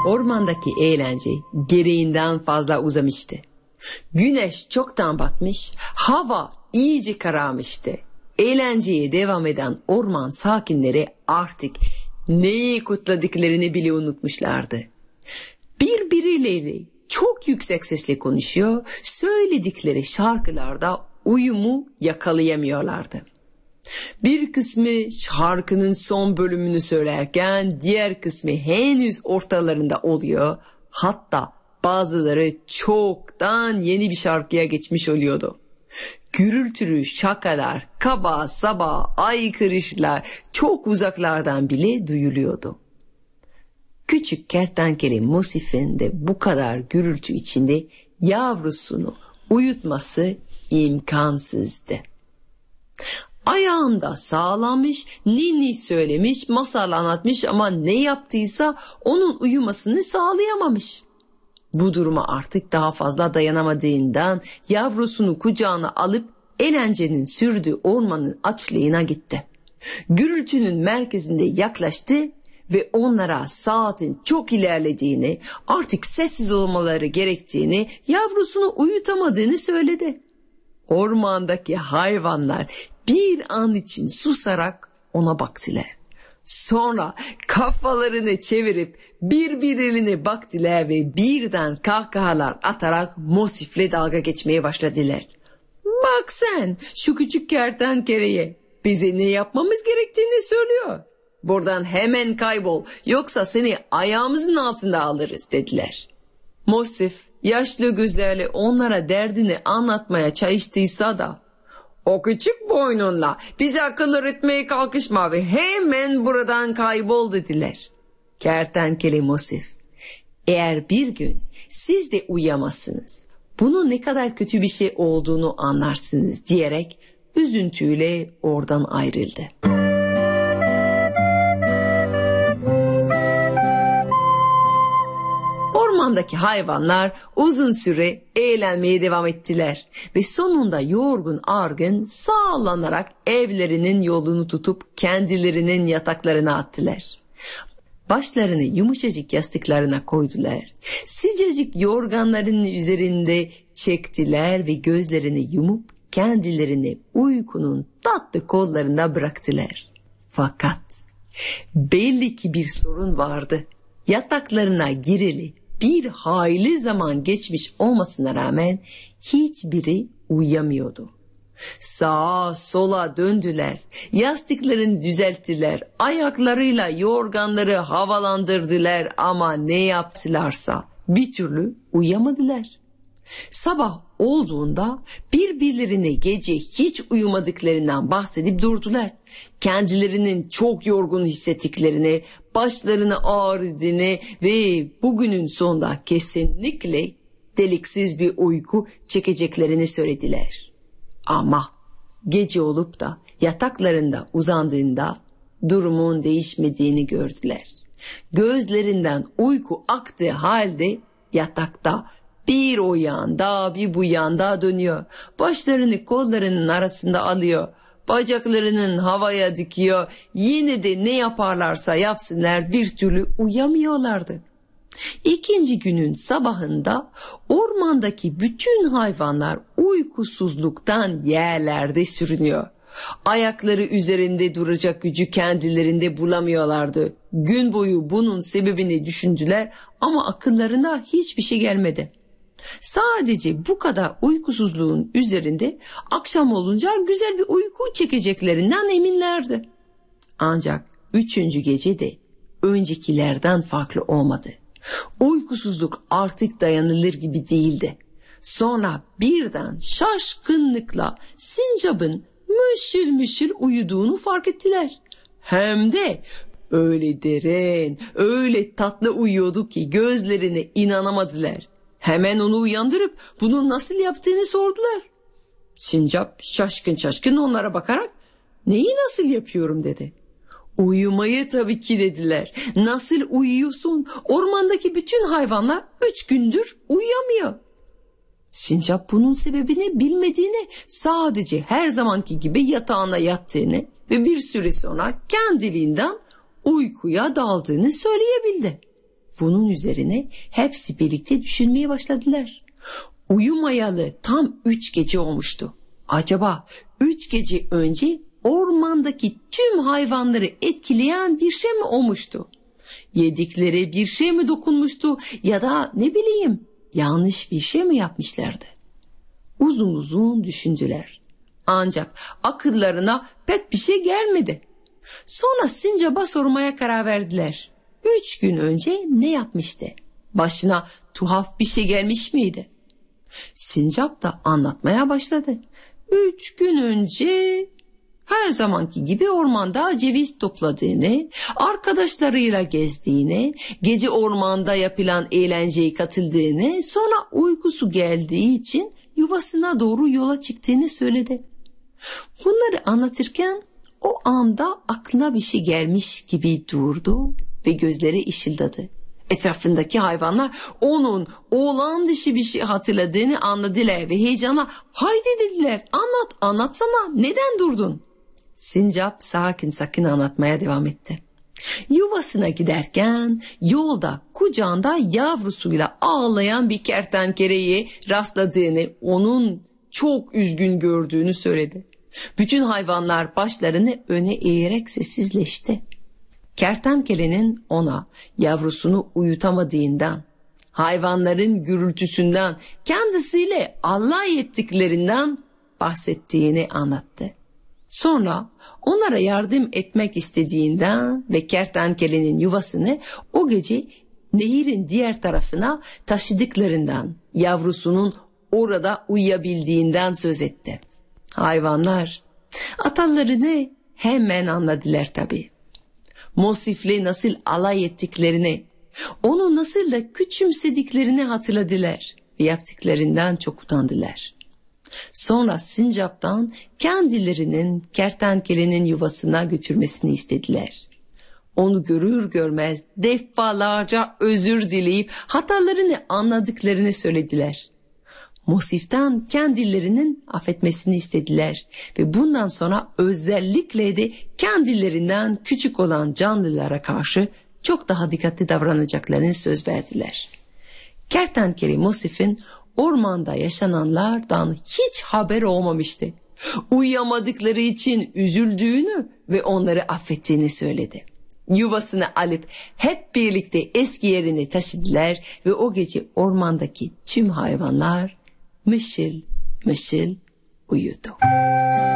Ormandaki eğlence gereğinden fazla uzamıştı. Güneş çoktan batmış, hava iyice kararmıştı. Eğlenceye devam eden orman sakinleri artık neyi kutladıklarını bile unutmuşlardı. Birbirleriyle çok yüksek sesle konuşuyor, söyledikleri şarkılarda uyumu yakalayamıyorlardı. Bir kısmı şarkının son bölümünü söylerken diğer kısmı henüz ortalarında oluyor. Hatta bazıları çoktan yeni bir şarkıya geçmiş oluyordu. Gürültülü şakalar, kaba saba aykırışlar çok uzaklardan bile duyuluyordu. Küçük kertenkele Musif'in de bu kadar gürültü içinde yavrusunu uyutması imkansızdı. Ayağında sağlamış, ninni söylemiş, masal anlatmış ama ne yaptıysa onun uyumasını sağlayamamış. Bu duruma artık daha fazla dayanamadığından yavrusunu kucağına alıp eğlencenin sürdüğü ormanın açlığına gitti. Gürültünün merkezinde yaklaştı ve onlara saatin çok ilerlediğini, artık sessiz olmaları gerektiğini, yavrusunu uyutamadığını söyledi. Ormandaki hayvanlar bir an için susarak ona baktılar. Sonra kafalarını çevirip birbirlerine baktılar ve birden kahkahalar atarak Musif'le dalga geçmeye başladılar. Bak sen şu küçük kertenkeleye, bize ne yapmamız gerektiğini söylüyor. Buradan hemen kaybol, yoksa seni ayağımızın altında alırız dediler. Musif yaşlı gözlerle onlara derdini anlatmaya çalıştıysa da, o küçük boynunla bize akıl öğretmeye kalkışma ve hemen buradan kaybol dediler. Kertenkele Musif, eğer bir gün siz de uyuyamazsınız, bunun ne kadar kötü bir şey olduğunu anlarsınız diyerek üzüntüyle oradan ayrıldı. Ormandaki hayvanlar uzun süre eğlenmeye devam ettiler ve sonunda yorgun argın sağlanarak evlerinin yolunu tutup kendilerinin yataklarına attılar. Başlarını yumuşacık yastıklarına koydular. Sıcacık yorganların üzerinde çektiler ve gözlerini yumup kendilerini uykunun tatlı kollarında bıraktılar. Fakat belli ki bir sorun vardı. Yataklarına gireli bir hayli zaman geçmiş olmasına rağmen hiçbiri uyuyamıyordu. Sağa sola döndüler, yastıklarını düzelttiler, ayaklarıyla yorganları havalandırdılar ama ne yaptılarsa bir türlü uyuyamadılar. Sabah olduğunda birbirlerine gece hiç uyumadıklarından bahsedip durdular. Kendilerinin çok yorgun hissettiklerini, başlarını ağrıdığını ve bugünün sonunda kesinlikle deliksiz bir uyku çekeceklerini söylediler. Ama gece olup da yataklarında uzandığında durumun değişmediğini gördüler. Gözlerinden uyku aktığı halde yatakta bir o yanda bir bu yanda dönüyor. Başlarını kollarının arasında alıyor. Bacaklarının havaya dikiyor. Yine de ne yaparlarsa yapsınlar bir türlü uyamıyorlardı. İkinci günün sabahında ormandaki bütün hayvanlar uykusuzluktan yerlerde sürünüyor. Ayakları üzerinde duracak gücü kendilerinde bulamıyorlardı. Gün boyu bunun sebebini düşündüler ama akıllarına hiçbir şey gelmedi. Sadece bu kadar uykusuzluğun üzerinde akşam olunca güzel bir uyku çekeceklerinden eminlerdi. Ancak üçüncü gece de öncekilerden farklı olmadı. Uykusuzluk artık dayanılır gibi değildi. Sonra birden şaşkınlıkla sincapın mışıl mışıl uyuduğunu fark ettiler. Hem de öyle derin, öyle tatlı uyuyordu ki gözlerine inanamadılar. Hemen onu uyandırıp bunu nasıl yaptığını sordular. Sincap şaşkın şaşkın onlara bakarak neyi nasıl yapıyorum dedi. Uyumayı tabii ki dediler. Nasıl uyuyorsun? Ormandaki bütün hayvanlar 3 gündür uyuyamıyor. Sincap bunun sebebini bilmediğini, sadece her zamanki gibi yatağına yattığını ve bir süre sonra kendiliğinden uykuya daldığını söyleyebildi. bunun üzerine hepsi birlikte düşünmeye başladılar. Uyumayalı tam 3 gece olmuştu. Acaba 3 gece önce ormandaki tüm hayvanları etkileyen bir şey mi olmuştu? Yedikleri bir şey mi dokunmuştu ya da ne bileyim yanlış bir şey mi yapmışlardı? Uzun uzun düşündüler. Ancak akıllarına pek bir şey gelmedi. Sonra Sincap'a sormaya karar verdiler. 3 gün önce ne yapmıştı? Başına tuhaf bir şey gelmiş miydi? Sincap da anlatmaya başladı. 3 gün önce her zamanki gibi ormanda ceviz topladığını, arkadaşlarıyla gezdiğini, gece ormanda yapılan eğlenceye katıldığını, sonra uykusu geldiği için yuvasına doğru yola çıktığını söyledi. Bunları anlatırken o anda aklına bir şey gelmiş gibi durdu ve gözleri ışıldadı. Etrafındaki hayvanlar onun olağan dışı bir şey hatırladığını anladılar ve heyecanla haydi dediler, anlatsana, neden durdun? Sincap sakin anlatmaya devam etti. Yuvasına giderken yolda kucağında yavrusuyla ağlayan bir kertenkeleye rastladığını, onun çok üzgün gördüğünü söyledi. Bütün hayvanlar başlarını öne eğerek sessizleşti. Kertenkelenin ona yavrusunu uyutamadığından, hayvanların gürültüsünden, kendisiyle alay ettiklerinden bahsettiğini anlattı. Sonra onlara yardım etmek istediğinden ve kertenkelenin yuvasını o gece nehirin diğer tarafına taşıdıklarından, yavrusunun orada uyuyabildiğinden söz etti. Hayvanlar atalarını hemen anladılar tabii. Mosif'le nasıl alay ettiklerini, onu nasıl da küçümsediklerini hatırladılar ve yaptıklarından çok utandılar. Sonra Sincap'tan kendilerinin kertenkelenin yuvasına götürmesini istediler. Onu görür görmez defalarca özür dileyip hatalarını anladıklarını söylediler. Mosif'ten kendilerinin affetmesini istediler ve bundan sonra özellikle de kendilerinden küçük olan canlılara karşı çok daha dikkatli davranacaklarını söz verdiler. Kertenkele Mosif'in ormanda yaşananlardan hiç haber olmamıştı. Uyuyamadıkları için üzüldüğünü ve onları affettiğini söyledi. Yuvasını alıp hep birlikte eski yerine taşıdılar ve o gece ormandaki tüm hayvanlar mışıl mışıl uyudu.